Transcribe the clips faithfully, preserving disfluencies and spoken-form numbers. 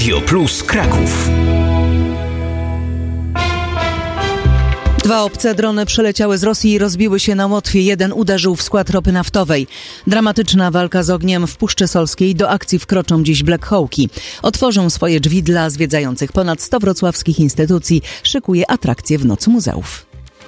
Radio Plus Kraków. Dwa obce drony przeleciały z Rosji i rozbiły się na Łotwie. Jeden uderzył w skład ropy naftowej. Dramatyczna walka z ogniem w Puszczy Solskiej. Do akcji wkroczą dziś Black Hawki. Otworzą swoje drzwi dla zwiedzających. Ponad sto wrocławskich instytucji szykuje atrakcje w Noc Muzeów.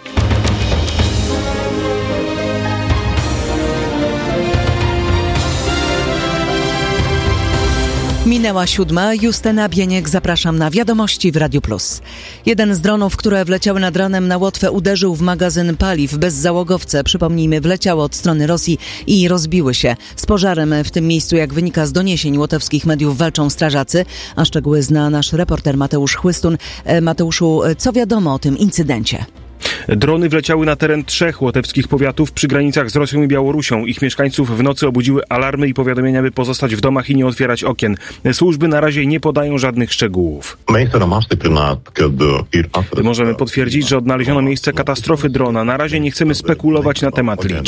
Minęła siódma. Justyna Bieniek, zapraszam na wiadomości w Radiu Plus. Jeden z dronów, które wleciały nad ranem na Łotwę, uderzył w magazyn paliw. Bezzałogowce, przypomnijmy, wleciały od strony Rosji i rozbiły się. Z pożarem w tym miejscu, jak wynika z doniesień łotewskich mediów, walczą strażacy, a szczegóły zna nasz reporter Mateusz Chłystun. Mateuszu, co wiadomo o tym incydencie? Drony wleciały na teren trzech łotewskich powiatów przy granicach z Rosją i Białorusią. Ich mieszkańców w nocy obudziły alarmy i powiadomienia, by pozostać w domach i nie otwierać okien. Służby na razie nie podają żadnych szczegółów. Możemy potwierdzić, że odnaleziono miejsce katastrofy drona. Na razie nie chcemy spekulować na temat liczb.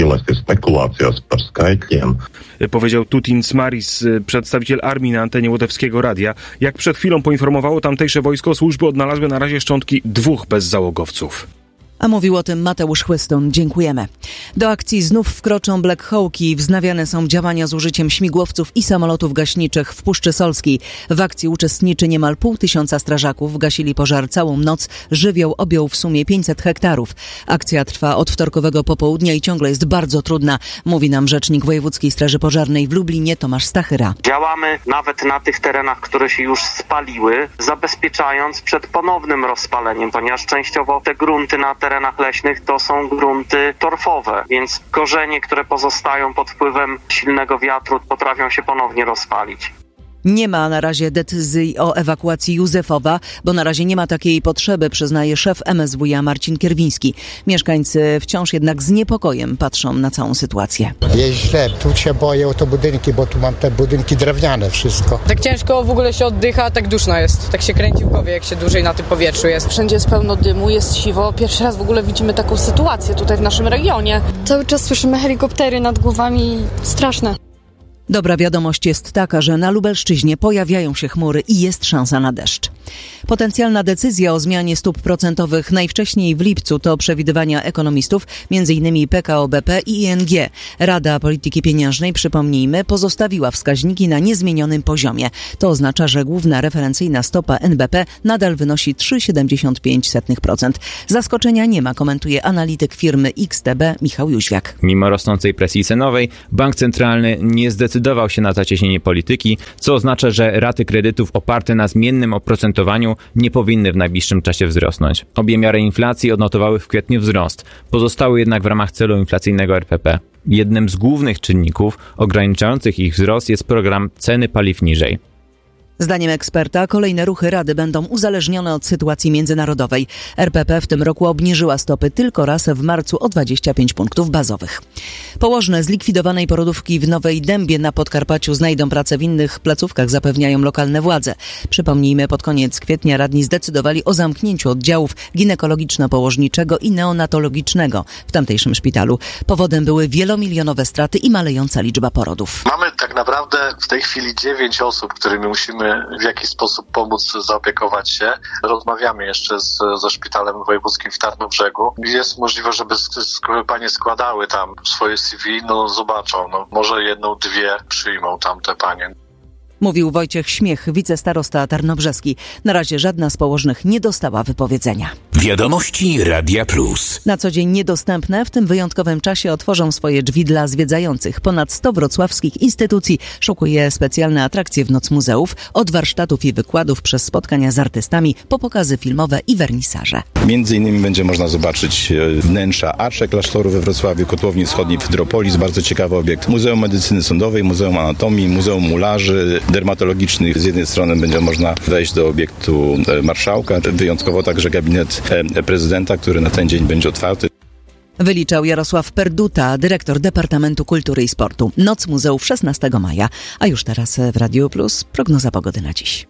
Powiedział Tutin Smaris, przedstawiciel armii na antenie łotewskiego radia. Jak przed chwilą poinformowało tamtejsze wojsko, służby odnalazły na razie szczątki dwóch bezzałogowców. A mówił o tym Mateusz Chłystun. Dziękujemy. Do akcji znów wkroczą Black Hawki. Wznawiane są działania z użyciem śmigłowców i samolotów gaśniczych w Puszczy Solskiej. W akcji uczestniczy niemal pół tysiąca strażaków. Gasili pożar całą noc. Żywioł objął w sumie pięćset hektarów. Akcja trwa od wtorkowego popołudnia i ciągle jest bardzo trudna, mówi nam rzecznik Wojewódzkiej Straży Pożarnej w Lublinie Tomasz Stachyra. Działamy nawet na tych terenach, które się już spaliły, zabezpieczając przed ponownym rozpaleniem, ponieważ częściowo te grunty na terenach terenach leśnych to są grunty torfowe, więc korzenie, które pozostają pod wpływem silnego wiatru, potrafią się ponownie rozpalić. Nie ma na razie decyzji o ewakuacji Józefowa, bo na razie nie ma takiej potrzeby, przyznaje szef M S W iA Marcin Kierwiński. Mieszkańcy wciąż jednak z niepokojem patrzą na całą sytuację. Jest źle, tu się boję o te budynki, bo tu mam te budynki drewniane, wszystko. Tak ciężko w ogóle się oddycha, tak duszno jest. Tak się kręci w głowie, jak się dłużej na tym powietrzu jest. Wszędzie jest pełno dymu, jest siwo. Pierwszy raz w ogóle widzimy taką sytuację tutaj w naszym regionie. Cały czas słyszymy helikoptery nad głowami, straszne. Dobra wiadomość jest taka, że na Lubelszczyźnie pojawiają się chmury i jest szansa na deszcz. Potencjalna decyzja o zmianie stóp procentowych najwcześniej w lipcu to przewidywania ekonomistów, m.in. P K O B P i I N G. Rada Polityki Pieniężnej, przypomnijmy, pozostawiła wskaźniki na niezmienionym poziomie. To oznacza, że główna referencyjna stopa N B P nadal wynosi trzy przecinek siedemdziesiąt pięć procent. Zaskoczenia nie ma, komentuje analityk firmy X T B Michał Jóźwiak. Mimo rosnącej presji cenowej, bank centralny nie zdecydował się na zacieśnienie polityki, co oznacza, że raty kredytów oparte na zmiennym oprocentowaniu nie powinny w najbliższym czasie wzrosnąć. Obie miary inflacji odnotowały w kwietniu wzrost. Pozostały jednak w ramach celu inflacyjnego R P P. Jednym z głównych czynników ograniczających ich wzrost jest program Ceny paliw niżej. Zdaniem eksperta kolejne ruchy Rady będą uzależnione od sytuacji międzynarodowej. R P P w tym roku obniżyła stopy tylko raz w marcu o dwadzieścia pięć punktów bazowych. Położne zlikwidowanej porodówki w Nowej Dębie na Podkarpaciu znajdą pracę w innych placówkach, zapewniają lokalne władze. Przypomnijmy, pod koniec kwietnia radni zdecydowali o zamknięciu oddziałów ginekologiczno-położniczego i neonatologicznego w tamtejszym szpitalu. Powodem były wielomilionowe straty i malejąca liczba porodów. Mamy tak naprawdę w tej chwili dziewięć osób, którymi musimy w jakiś sposób pomóc, zaopiekować się. Rozmawiamy jeszcze z, ze szpitalem wojewódzkim w Tarnobrzegu. Jest możliwe, żeby panie składały tam swoje C V, no zobaczą, no może jedną, dwie przyjmą tam te panie. Mówił Wojciech Śmiech, wicestarosta tarnobrzeski. Na razie żadna z położnych nie dostała wypowiedzenia. Wiadomości Radia Plus. Na co dzień niedostępne, w tym wyjątkowym czasie otworzą swoje drzwi dla zwiedzających. Ponad sto wrocławskich instytucji szukuje specjalne atrakcje w Noc Muzeów, od warsztatów i wykładów przez spotkania z artystami, po pokazy filmowe i wernisaże. Między innymi będzie można zobaczyć wnętrza Arsze Klasztoru we Wrocławiu, Kotłowni Wschodniej w Hydropolis, bardzo ciekawy obiekt. Muzeum Medycyny Sądowej, Muzeum Anatomii, Muzeum Mularzy dermatologicznych. Z jednej strony będzie można wejść do obiektu marszałka, wyjątkowo także gabinet prezydenta, który na ten dzień będzie otwarty. Wyliczał Jarosław Perduta, dyrektor Departamentu Kultury i Sportu. Noc Muzeów szesnastego maja, a już teraz w Radiu Plus prognoza pogody na dziś.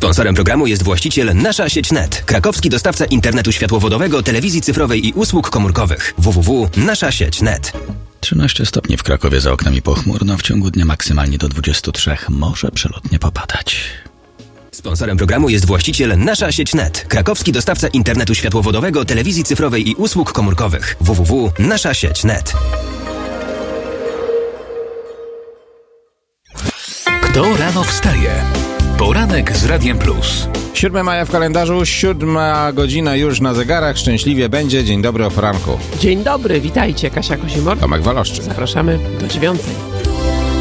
Sponsorem programu jest właściciel Nasza Sieć Net, krakowski dostawca internetu światłowodowego, telewizji cyfrowej i usług komórkowych. w w w kropka nasza sieć kropka net. trzynaście stopni w Krakowie, za oknami pochmurno, w ciągu dnia maksymalnie do dwudziestu trzech, może przelotnie popadać. Sponsorem programu jest właściciel Nasza Sieć Net, krakowski dostawca internetu światłowodowego, telewizji cyfrowej i usług komórkowych. w w w kropka nasza sieć kropka net. Kto rano wstaje? Poranek z Radiem Plus. siódmego maja w kalendarzu, siódma godzina już na zegarach. Szczęśliwie będzie. Dzień dobry o poranku. Dzień dobry, witajcie. Kasia Kozimor. Tomek Waloszczyk. Zapraszamy do dziewiątej.